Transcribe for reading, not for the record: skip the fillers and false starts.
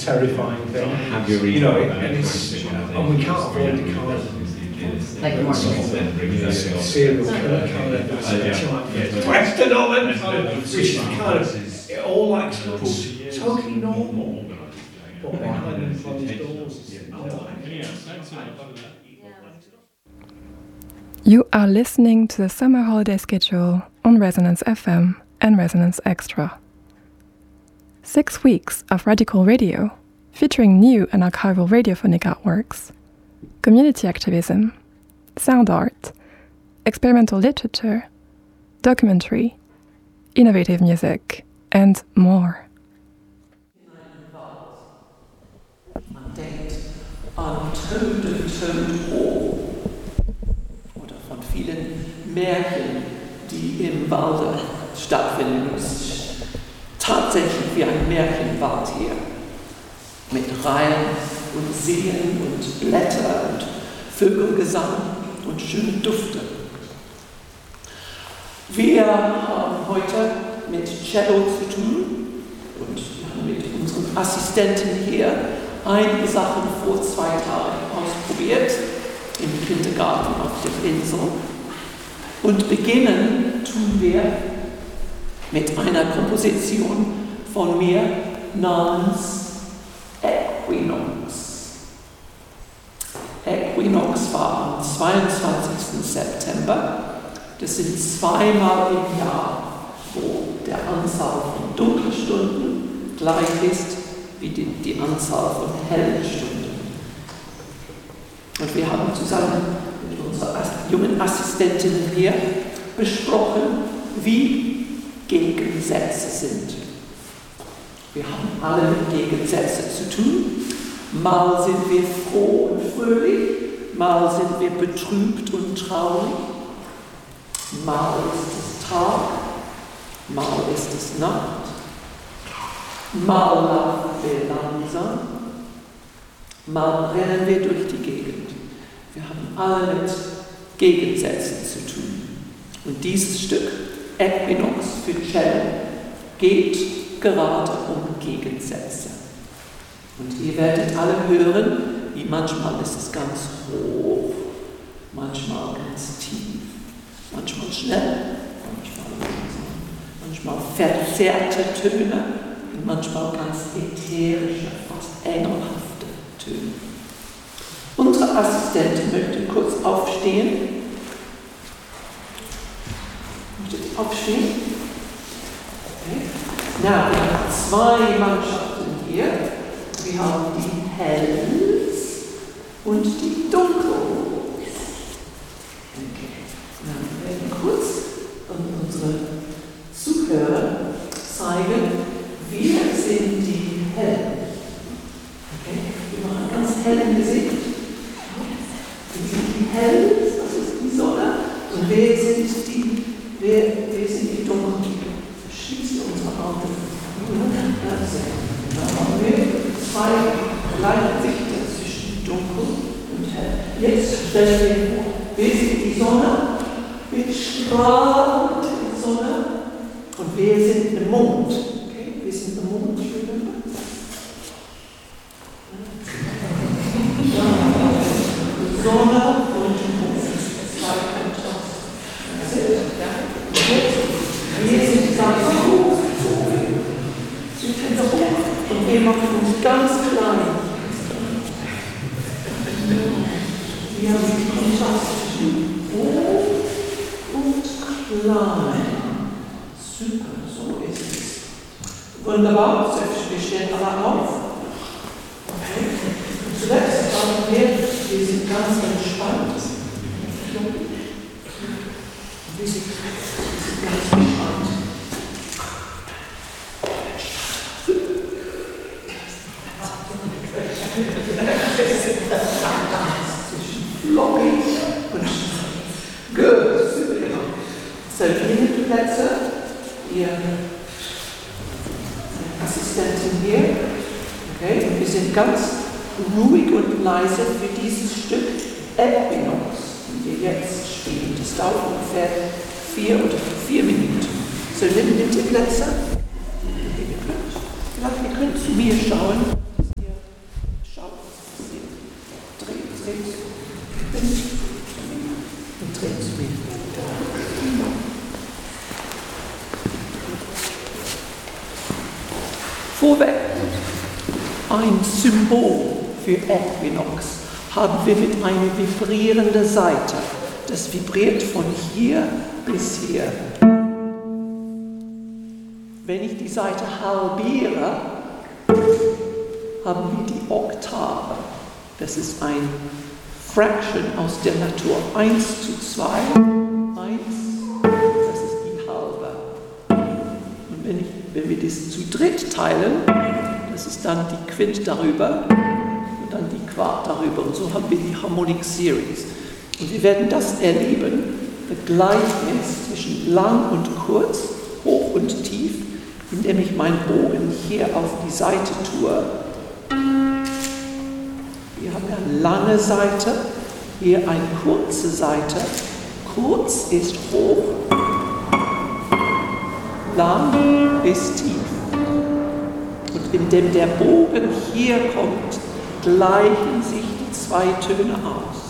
terrifying thing. You know, and we can't avoid the kind of like more serial killer kind of Western element, which is kind of it all like totally normal, but behind closed doors. You are listening to the summer holiday schedule on Resonance FM and Resonance Extra. 6 weeks of radical radio, featuring new and archival radiophonic artworks, community activism, sound art, experimental literature, documentary, innovative music, and more. Man denkt an Toad oder von vielen Märchen, die im Walde stattfinden. Tatsächlich wie ein Märchenwald hier, mit Reihen und Seen und Blätter und Vögelgesang und schönen Düfte. Wir haben heute mit Cello zu tun und wir haben mit unseren Assistenten hier einige Sachen vor 2 Tagen ausprobiert im Kindergarten auf der Insel. Und beginnen tun wir mit einer Komposition von mir namens Equinox. Equinox war am 22. September. Das sind 2-mal im Jahr, wo der Anzahl von Dunkelstunden gleich ist wie die Anzahl von hellen Stunden. Und wir haben zusammen mit unserer jungen Assistentin hier besprochen, wie Gegensätze sind. Wir haben alle mit Gegensätzen zu tun. Mal sind wir froh und fröhlich, mal sind wir betrübt und traurig. Mal ist es Tag, mal ist es Nacht. Mal laufen wir langsam, mal rennen wir durch die Gegend. Wir haben alle mit Gegensätzen zu tun. Und dieses Stück Equinox für Cello geht gerade um Gegensätze. Und ihr werdet alle hören, wie manchmal ist es ganz hoch, manchmal ganz tief, manchmal schnell, manchmal langsam, manchmal verzerrte Töne und manchmal ganz ätherische, fast engelhafte Töne. Unsere Assistentin möchte kurz aufstehen. Aufstehen. Okay. Na, wir haben 2 Mannschaften hier. Wir haben die Hells und die Dunkels. Okay. Na, wir werden kurz unsere Zuhörer zeigen, wir sind die Hellen. Okay. Wir machen ganz hell im Gesicht. Wir sind die Hells, das ist die Sonne. Und wir sind die Dunklen. Schließen unsere Augen. Da haben wir 2 Gleichgewichte zwischen dunkel und hell. Jetzt stellen wir vor, wir sind die Sonne, wir strahlen die Sonne und wir sind der Mond. Okay? Wir sind der Mond. Sonne und Mond. 2 Kontraste. Wir sind ganz hoch. Und wir machen uns ganz klein. Wir haben die Kontrast zwischen hoch und klein. Super, so ist es. Wunderbar, wir stehen alle auf. Okay. Und zuletzt haben wir sind ganz entspannt. Wir sind ganz entspannt. Floppy und good. So, die Plätze, ihr Assistentin hier. Okay, und wir sind ganz ruhig und leise für dieses Stück Equinox, das wir jetzt spielen. Das dauert ungefähr 4 Minuten. So, nimmt die Plätze. Vielleicht ihr könnt zu mir schauen. ein Symbol für Equinox haben wir mit einer vibrierenden Saite. Das vibriert von hier bis hier. Wenn ich die Saite halbiere, haben wir die Oktave. Das ist ein Fraction aus der Natur. 1:2, 1, das ist die halbe. Und wenn wir das zu dritt teilen, das ist dann die Quint darüber und dann die Quart darüber. Und so haben wir die Harmonic Series. Und wir werden das erleben, das Gleichnis zwischen lang und kurz, hoch und tief, indem ich meinen Bogen hier auf die Seite tue. Wir haben eine lange Seite, hier eine kurze Seite. Kurz ist hoch, lang ist tief. Und indem der Bogen hier kommt, gleichen sich die zwei Töne aus.